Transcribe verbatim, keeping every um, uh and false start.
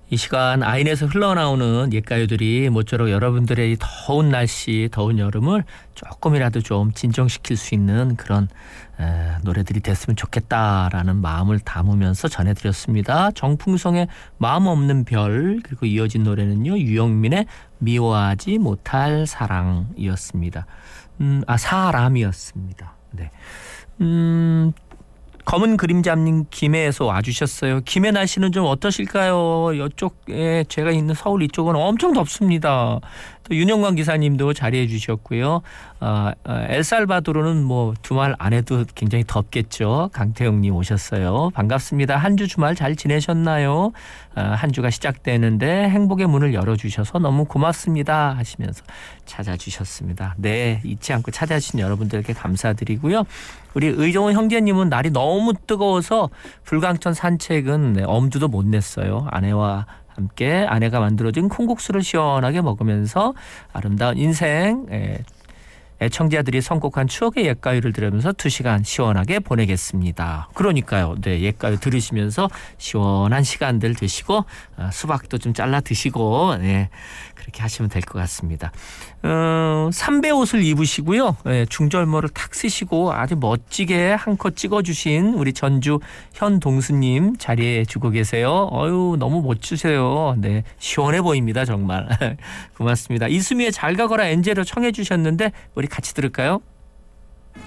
이 시간 아인에서 흘러나오는 옛가요들이 모쪼록 여러분들의 이 더운 날씨, 더운 여름을 조금이라도 좀 진정시킬 수 있는 그런 에, 노래들이 됐으면 좋겠다라는 마음을 담으면서 전해드렸습니다. 정풍성의 마음 없는 별, 그리고 이어진 노래는요, 유영민의 미워하지 못할 사랑이었습니다. 음, 아 사람이었습니다. 네. 음. 검은 그림자님 김해에서 와주셨어요. 김해 날씨는 좀 어떠실까요? 이쪽에 제가 있는 서울 이쪽은 엄청 덥습니다. 또 윤영광 기사님도 자리해 주셨고요. 어, 어, 엘살바도르는 뭐 주말 안 해도 굉장히 덥겠죠. 강태영님 오셨어요. 반갑습니다. 한 주 주말 잘 지내셨나요? 어, 한 주가 시작되는데 행복의 문을 열어주셔서 너무 고맙습니다 하시면서 찾아주셨습니다. 네, 잊지 않고 찾아주신 여러분들께 감사드리고요. 우리 의정훈 형제님은 날이 너무 뜨거워서 불광천 산책은 네, 엄두도 못 냈어요. 아내와 함께 아내가 만들어준 콩국수를 시원하게 먹으면서 아름다운 인생 에, 애청자들이 선곡한 추억의 옛가요를 들으면서 두 시간 시원하게 보내겠습니다. 그러니까요. 네, 옛가요 들으시면서 시원한 시간들 드시고 어, 수박도 좀 잘라 드시고 네, 그렇게 하시면 될 것 같습니다. 어, 삼배 옷을 입으시고요. 네, 중절모를 탁 쓰시고 아주 멋지게 한 컷 찍어주신 우리 전주 현동수님 자리해 주고 계세요. 어유 너무 멋지세요. 네, 시원해 보입니다. 정말. 고맙습니다. 이수미의 잘 가거라 엔젤을 청해 주셨는데 우리 같이 들을까요?